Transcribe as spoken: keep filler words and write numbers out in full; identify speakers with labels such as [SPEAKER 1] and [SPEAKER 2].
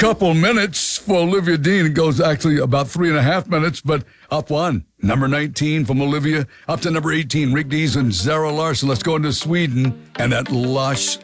[SPEAKER 1] couple minutes for Olivia Dean. It goes actually about three and a half minutes, but up one. Number nineteen from Olivia, up to number eighteen, Rick Dees and Zara Larsson. Let's go into Sweden and that lush